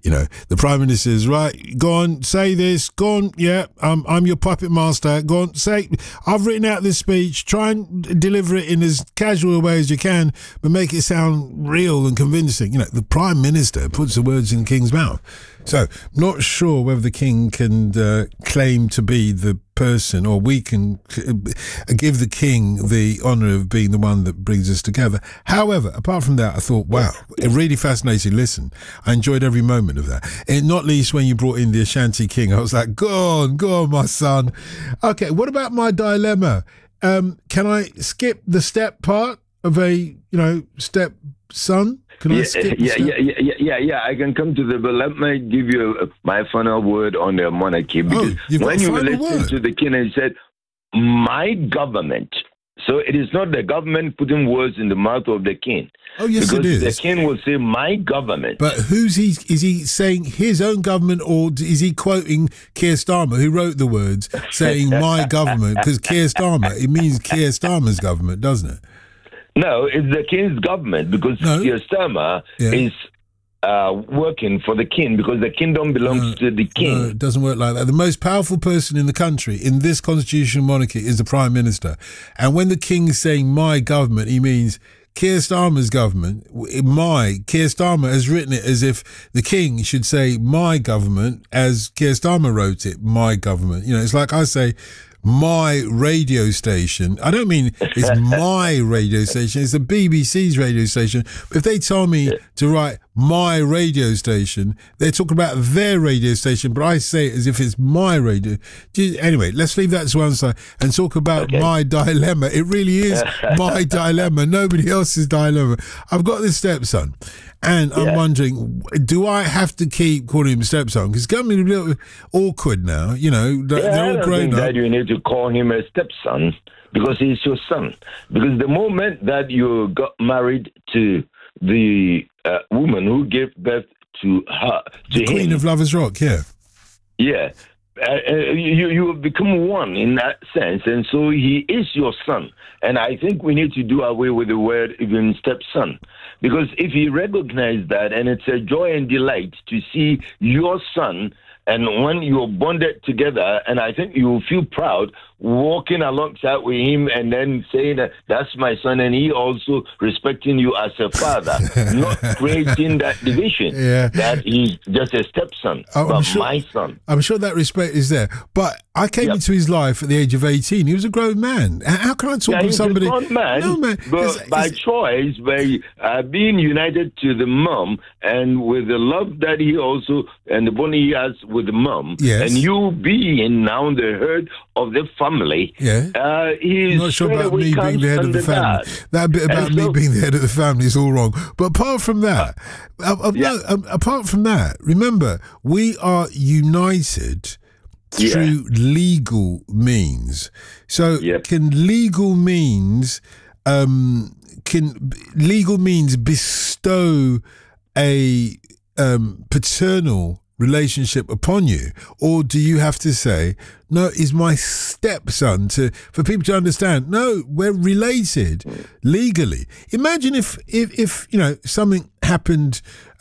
the Prime Minister is right. Go on, say this. Go on, yeah, I'm your puppet master. Go on, say, I've written out this speech. Try and deliver it in as casual a way as you can, but make it sound real and convincing. The Prime Minister puts the words in the King's mouth. So, not sure whether the King can claim to be the person, or we can give the King the honour of being the one that brings us together. However, apart from that, I thought, wow, a really fascinating listen. I enjoyed every moment of that. And not least when you brought in the Ashanti King. I was like, go on, my son. Okay, what about my dilemma? Can I skip the step part of a, step son? Can I skip the step? Yeah. I can come to but let me give you my final word on the monarchy. Because when you listened to the King, he said, my government. So it is not the government putting words in the mouth of the King. Oh, yes, because it is. The King will say, my government. But is he saying his own government, or is he quoting Keir Starmer, who wrote the words, saying my government? Because Keir Starmer, it means Keir Starmer's government, doesn't it? No, it's the King's government, because Keir Starmer is working for the King, because the kingdom belongs to the King. No, it doesn't work like that. The most powerful person in the country, in this constitutional monarchy, is the Prime Minister. And when the King is saying my government, he means Keir Starmer's government. Keir Starmer has written it as if the King should say my government, as Keir Starmer wrote it, my government. It's like I say, my radio station. I don't mean it's my radio station. It's the BBC's radio station. But if they tell me to write my radio station, they're talking about their radio station, but I say it as if it's my radio. Anyway, let's leave that to one side and talk about my dilemma. It really is my dilemma, nobody else's dilemma. I've got this stepson, and I'm wondering, do I have to keep calling him stepson? Because it's getting a little awkward now. They're all grown up. That you need to call him a stepson, because he's your son. Because the moment that you got married to the woman who gave birth to her, the Queen of Lovers Rock, you have become one in that sense, and so he is your son. And I think we need to do away with the word even stepson, because if he recognizes that, and it's a joy and delight to see your son, and when you're bonded together, and I think you will feel proud walking alongside with him and then saying that that's my son, and he also respecting you as a father, not creating that division that he's just a stepson, my son. I'm sure that respect is there. But I came into his life at the age of 18. He was a grown man. How can I talk to somebody? He's a grown man, no, man. But by choice, by being united to the mom, and with the love that he also, and the bond he has with the mom, and you being now the head of the family, he's not sure about me being the head of the family. That bit about me being the head of the family is all wrong. But apart from that, remember, we are united through legal means. So can legal means bestow a paternal relationship upon you, or do you have to say, no, he's my stepson, for people to understand, no, we're related legally? Imagine if something happened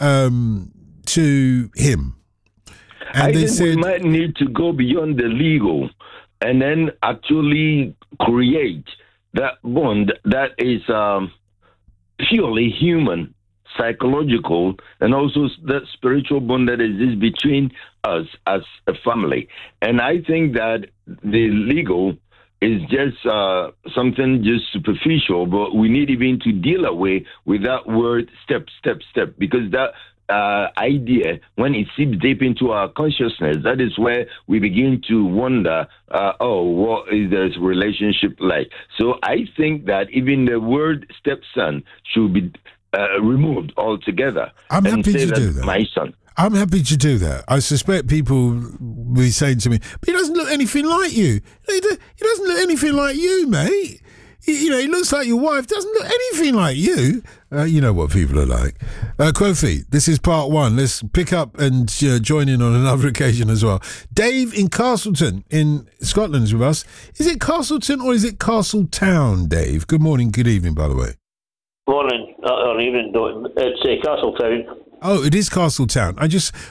to him, and I think we might need to go beyond the legal and then actually create that bond that is purely human, psychological, and also that spiritual bond that exists between us as a family. And I think that the legal is just something just superficial, but we need even to deal away with that word step, because that idea, when it seeps deep into our consciousness, that is where we begin to wonder, what is this relationship like? So I think that even the word stepson should be removed altogether. I'm happy to do that. My son. I'm happy to do that. I suspect people will be saying to me, but he doesn't look anything like you. He doesn't look anything like you, mate. He looks like your wife. Doesn't look anything like you. You know what people are like. Kofi, this is part one. Let's pick up and join in on another occasion as well. Dave in Castleton in Scotland is with us. Is it Castleton or is it Castletown, Dave? Good morning, good evening, by the way. Morning, or evening, it's Castletown. Oh, it is Castletown.